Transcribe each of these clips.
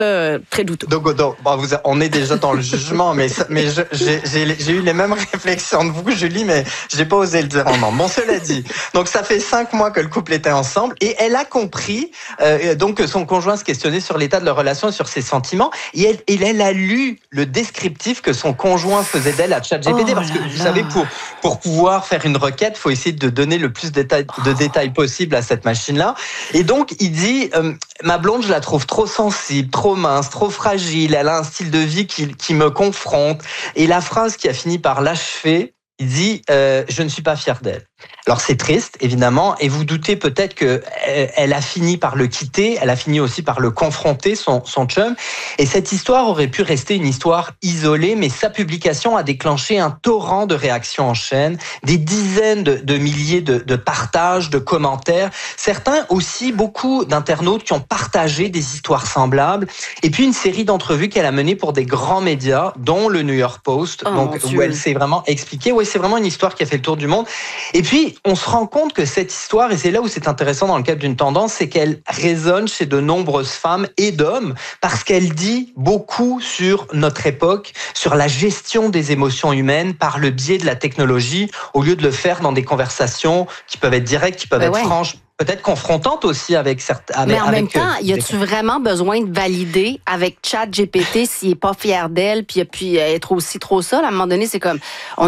très douteux. Donc, bon, on est déjà dans le jugement, mais j'ai eu les mêmes réflexions de vous, Julie, mais j'ai pas osé le dire en nom. Bon, cela dit, donc ça fait 5 mois que le couple était ensemble et elle a compris donc que son conjoint se questionnait sur l'état de leur relation et sur ses sentiments. Et elle a lu le descriptif que son conjoint faisait d'elle à ChatGPT, parce que vous savez, pour pouvoir faire une requête, faut essayer de donner le plus de détails possible à cette machine-là. Et donc, il dit, ma blonde, je la trouve trop sensible, trop mince, trop fragile, elle a un style de vie qui me confronte. Et la phrase qui a fini par l'achever, il dit, je ne suis pas fier d'elle. Alors c'est triste, évidemment, et vous doutez peut-être que elle a fini par le quitter, elle a fini aussi par le confronter, son chum, et cette histoire aurait pu rester une histoire isolée, mais sa publication a déclenché un torrent de réactions en chaîne, des dizaines de milliers de partages, de commentaires, certains aussi, beaucoup d'internautes qui ont partagé des histoires semblables, et puis une série d'entrevues qu'elle a menées pour des grands médias, dont le New York Post, donc où elle s'est vraiment expliquée. Oui, c'est vraiment une histoire qui a fait le tour du monde. Et puis, on se rend compte que cette histoire, et c'est là où c'est intéressant dans le cadre d'une tendance, c'est qu'elle résonne chez de nombreuses femmes et d'hommes, parce qu'elle dit beaucoup sur notre époque, sur la gestion des émotions humaines par le biais de la technologie, au lieu de le faire dans des conversations qui peuvent être directes, qui peuvent être franches, peut-être confrontantes aussi avec certains. Mais en même temps, y a-tu vraiment besoin de valider avec ChatGPT s'il n'est pas fier d'elle, puis être aussi trop ça? À un moment donné, c'est comme...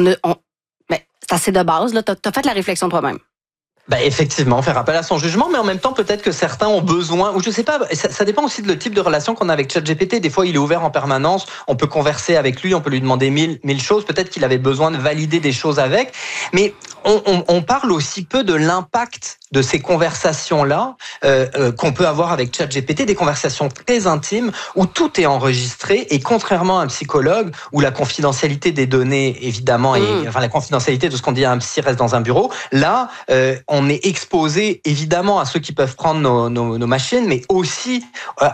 C'est assez de base, là. T'as fait la réflexion toi-même. Effectivement, faire appel à son jugement, mais en même temps, peut-être que certains ont besoin, ou je sais pas, ça dépend aussi de le type de relation qu'on a avec ChatGPT. Des fois, il est ouvert en permanence, on peut converser avec lui, on peut lui demander mille choses, peut-être qu'il avait besoin de valider des choses avec, mais on parle aussi peu de l'impact de ces conversations-là qu'on peut avoir avec ChatGPT, des conversations très intimes où tout est enregistré, et contrairement à un psychologue où la confidentialité des données, évidemment, enfin la confidentialité de ce qu'on dit à un psy reste dans un bureau, là, on est exposé évidemment à ceux qui peuvent prendre nos machines, mais aussi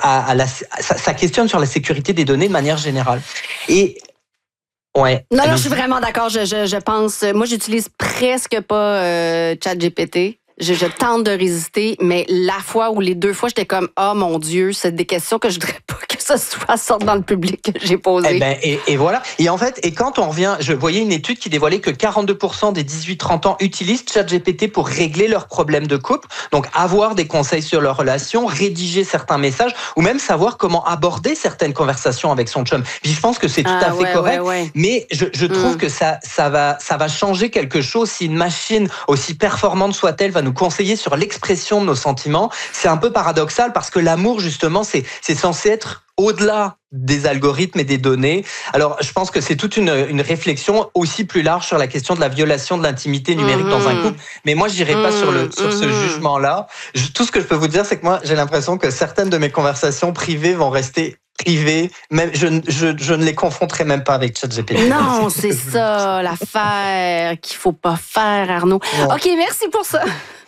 ça questionne sur la sécurité des données de manière générale. Et ouais. Non, je suis vraiment d'accord. Je pense, moi, j'utilise presque pas ChatGPT. Je tente de résister, mais la fois ou les 2 fois, j'étais comme, oh mon Dieu, c'est des questions que je voudrais pas que ça soit sorte dans le public que j'ai posées. Et voilà. Et en fait, quand on revient, je voyais une étude qui dévoilait que 42% des 18-30 ans utilisent ChatGPT pour régler leurs problèmes de couple. Donc, avoir des conseils sur leur relation, rédiger certains messages, ou même savoir comment aborder certaines conversations avec son chum. Puis je pense que c'est tout à fait correct. Mais je trouve que ça va changer quelque chose si une machine, aussi performante soit-elle, va nous conseiller sur l'expression de nos sentiments. C'est un peu paradoxal parce que l'amour, justement, c'est censé être au-delà des algorithmes et des données. Alors, je pense que c'est toute une réflexion aussi plus large sur la question de la violation de l'intimité numérique dans un couple. Mais moi, je n'irai pas sur ce jugement-là. Tout ce que je peux vous dire, c'est que moi, j'ai l'impression que certaines de mes conversations privées vont rester privées. Même, je ne les confronterai même pas avec ChatGPT. Non, c'est ça, l'affaire qu'il faut pas faire, Arnaud. Ouais. OK, merci pour ça.